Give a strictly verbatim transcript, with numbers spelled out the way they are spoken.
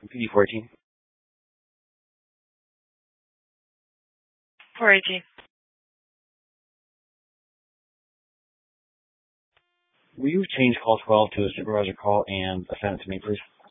P D four eighteen. four eighteen. Will you change call twelve to a supervisor call and assign it to me, please?